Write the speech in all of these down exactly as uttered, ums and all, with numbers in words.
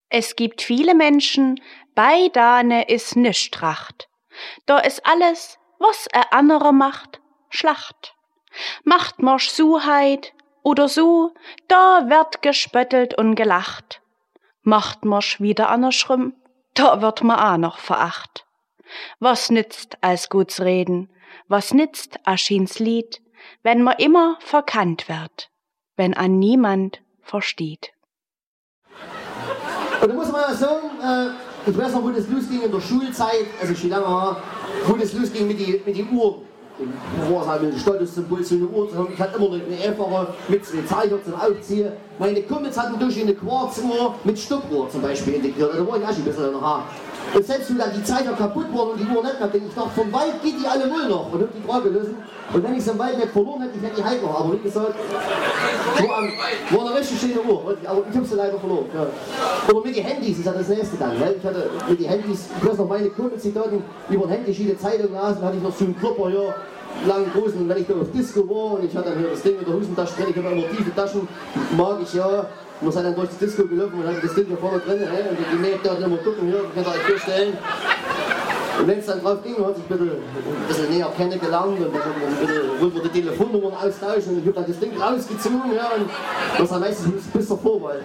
Es gibt viele Menschen, bei dane is nischt tracht. Da is alles, was er andere macht, Schlacht. Macht marsch Suheit oder so, da wird gespöttelt und gelacht. Macht marsch wieder andersrum, da wird ma auch noch veracht. Was nützt als guts Reden, was nützt Aschins Lied, wenn ma immer verkannt wird, wenn an niemand versteht. Und da muss man ja sagen, äh, ich weiß noch, wo das losging in der Schulzeit, also schon lange her, wo das losging mit den mit die Uhren. Wo war es halt mit dem Statussymbol so eine Uhr zu haben. Ich hatte immer eine einfache mit zwei Zeiger zum Aufziehen. Meine Kumpels hatten durch eine Quarzuhr mit Stoppuhr zum Beispiel integriert. Da war ich auch schon ein bisschen in der Haar. Und selbst wenn dann die Zeiger kaputt waren und die Uhr nicht mehr, denke ich dachte, vom Wald geht die alle wohl noch. Und hab die Frage gelöst. Und wenn ich es im Wald nicht verloren hätte, ich hätte die halt noch. Aber wie gesagt, war, am, war eine richtig schöne Uhr. Aber ich habe sie leider verloren. Ja. Oder mit den Handys ist ja das nächste dann. Ne? Ich hatte mit den Handys, ich weiß noch, meine Kumpels, die dort über ein Handy viele Zeitung lasen, hatte ich noch so einen Klopper hier. Langen großen, und wenn ich da auf Disco war und ich hatte dann hier das Ding in der Hosentasche drin, ich habe immer tiefe Taschen, mag ich ja. Man ist dann durch das Disco gelaufen und hatte das Ding hier vorne drin, hey, und die Mädchen da immer gucken, hier, könnt ihr euch vorstellen. Und wenn es dann drauf ging, hat sich ein bisschen, ein bisschen näher kennengelernt und dann wollten wir die Telefonnummern austauschen und ich habe dann das Ding rausgezogen, ja, und das war meistens bis, bis zur Vorwahl.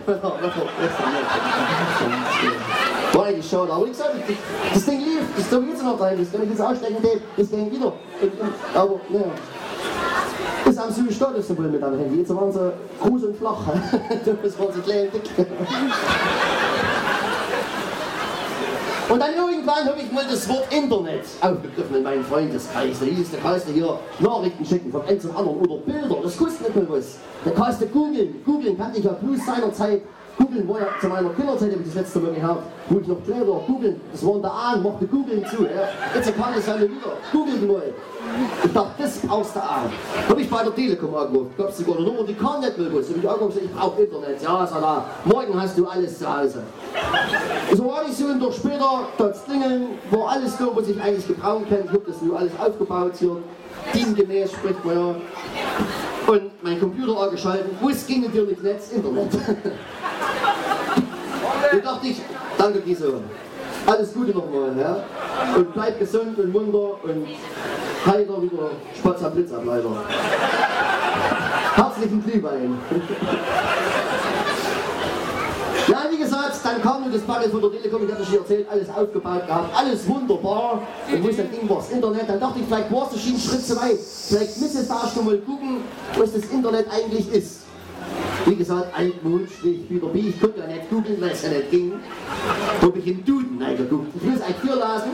War eigentlich schade, aber wie gesagt, das Ding lief, das soll jetzt noch rein, das kann ich jetzt ausstecken, das ging wieder. Aber, naja. Das haben sie Statussymbol mit am Handy, jetzt waren sie groß und flach, das waren sie klein und dick. Und dann irgendwann habe ich mal das Wort Internet aufgegriffen in meinen Freundeskreis. Da hieß, da kannst du hier Nachrichten schicken von einem zum anderen oder Bilder, das kostet nicht mal was. Da kannst du googeln, googeln kannte ich ja bloß seinerzeit. Googeln war ja zu meiner Kinderzeit, habe ich das letzte Mal gehabt, wo ich noch klein war. Googeln, das waren da an, machte Googeln zu. Ja. Jetzt kann es ja nicht wieder. Googeln mal. Ich dachte, das brauchst du an. Habe ich bei der Telekom angerufen, gab es sogar eine Nummer, die kann nicht mehr was. Habe ich angerufen, ich brauche Internet. Ja, sag da, morgen hast du alles zu Hause. So war ich so und doch später, das Klingeln, war alles da, was ich eigentlich gebrauchen kann. Ich habe das nur alles aufgebaut hier. Teamgemäß spricht man ja. Und mein Computer angeschaltet, wo es ging natürlich Netz, Internet. Da dachte ich, danke Giese, alles Gute nochmal, ja? Und bleib gesund und munter und heiter wieder Spatz am Blitzableiter. Herzlichen Glühwein. Ja, wie gesagt, dann kam nur das Paket von der Telekom, ich hatte schon erzählt, alles aufgebaut gehabt, alles wunderbar. Und wo ich dann ging, war das Internet, dann dachte ich, vielleicht war es schon einen Schritt zu weit. Vielleicht müsstest du da schon mal gucken, was das Internet eigentlich ist. Wie gesagt, Altmond, Strich, wieder wie, ich konnte ja nicht googeln, weil es ja nicht ging. Da habe ich im Duden reingeguckt. Ich will es eigentlich hier lassen.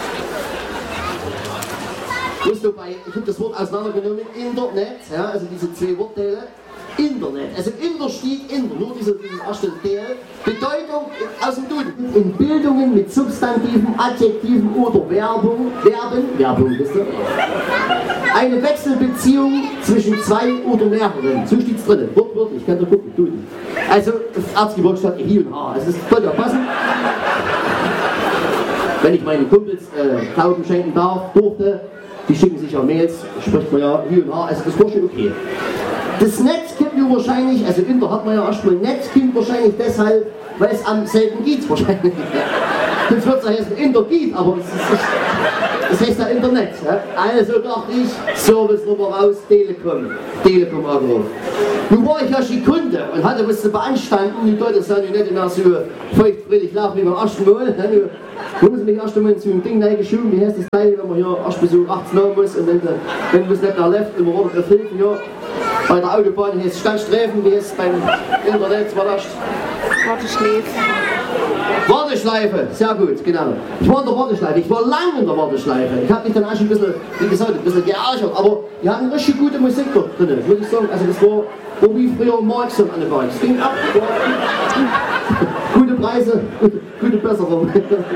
Du bei, ich habe das Wort auseinandergenommen, Internet, ja, also diese zwei Wortteile. Internet, also Inter steht Inter, nur diese, dieses erste Teil. Bedeutung aus dem Duden. In Bildungen mit Substantiven, Adjektiven oder Werbung, Verben, Werbung, wisst ihr? Eine Wechselbeziehung zwischen zwei oder mehreren. So steht es drin, wortwörtlich, könnt ihr gucken, Duden. Also, Erzgebirgsstadt, Hi und H, also das könnte ja passen. Wenn ich meine Kumpels äh, Glauben schenken darf, durfte, die schicken sich ja Mails, spricht man ja Hi und H, also das war schon okay. Das Netz kommt ja wahrscheinlich, also Inter hat man ja erstmal, Netz kommt wahrscheinlich deshalb, weil es am selben geht wahrscheinlich. Sonst wird es ja heißen Internet, aber es ist nicht, das heißt ja Internet. Ja? Also dachte ich, Service-Nummer raus, Telekom, Telekom angerufen. Nun war ich ja schon Kunde und hatte was zu beanstanden, die Leute sind ja nicht mehr so feuchtfröhlich laufen wie beim ersten Mal. Ja? Da muss ich mich erst einmal zu einem Ding reingeschoben, wie heißt das Teil, wenn man hier erst mal so achtzehn haben muss und dann, wenn man es nicht mehr läuft, immer wieder auf Hilfe, ja. Bei der Autobahn heißt es Standstreifen, wie es beim Internet war das? Warteschleife. Warteschleife, sehr gut, genau. Ich war in der Warteschleife, ich war lange in der Warteschleife. Ich habe mich dann auch schon ein bisschen, wie gesagt, ein bisschen geärgert, aber die hatten richtig gute Musik dort drin, würde ich sagen. Also das war, war wie früher Marx an der Bahn. Es ging ab, gute Preise, gute, gute Besserung.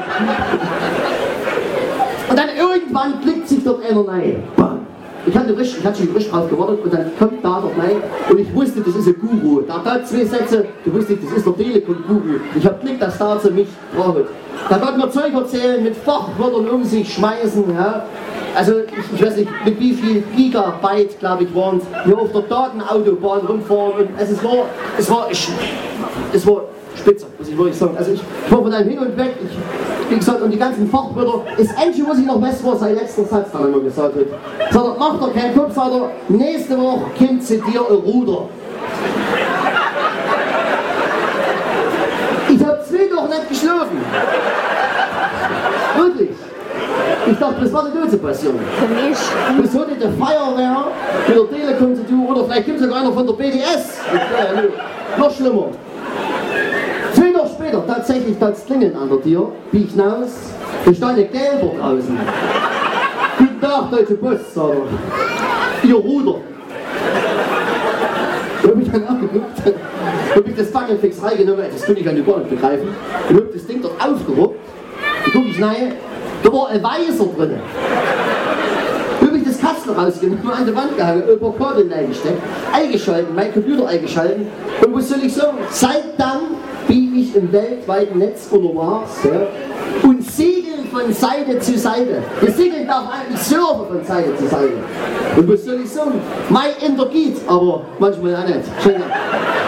Und dann irgendwann klickt sich dort einer rein. Ich hatte, richtig, ich hatte schon richtig drauf gewartet und dann kommt da doch rein und ich wusste, das ist ein Guru. Da hat zwei Sätze, du wusstest, das ist der Telekom-Guru. Ich hab Glück, dass da zu mich braucht. Da konnte man Zeug erzählen, mit Fachwörtern um sich schmeißen. Ja. Also ich, ich weiß nicht, mit wie viel Gigabyte, glaube ich, waren es, hier auf der Datenautobahn rumfahren. Und also es war, es war, ich, es war spitze, muss ich wirklich sagen. Also ich war von einem hin und weg, ich, wie gesagt, und die ganzen Fachwörter, das Einzige, was ich noch weiß, war sein letzter Satz, den er mir gesagt hat. Sagt er, mach doch keinen Kopf, sagt er, nächste Woche kommt zu dir ein Ruder. Ich hab zwei Wochen nicht geschlafen. Wirklich. Ich dachte, das war die Notsituation. Für mich. Das hatte die Feuerwehr mit der Telekom zu tun, oder vielleicht gibt es sogar einer von der B D S. Ja, ja, noch schlimmer. Zwei Tage später, tatsächlich, das Klingeln an der Tür, bieg ich hinaus, da stand ein Gelber draußen. Guten Tag, Deutsche Post, sagt er. Ihr Ruder. Da hab ich dann angeguckt, hab ich das Fackelfix reingenommen, das konnte ich an die Bahn nicht begreifen, und hab das Ding dort aufgeruppt, da guck ich rein, da war ein Weißer drin. Da hab ich das Kastel rausgenommen, an die Wand gehangen, über Kabel eingesteckt, eingeschalten, mein Computer eingeschalten, und was soll ich sagen, seit dann bin ich im weltweiten Netz unterwegs, ja, und segeln von Seite zu Seite. Das Segeln darf eigentlich surfen von Seite zu Seite. Und was soll ich sagen? Mein Ender geht, aber manchmal auch nicht. Schön.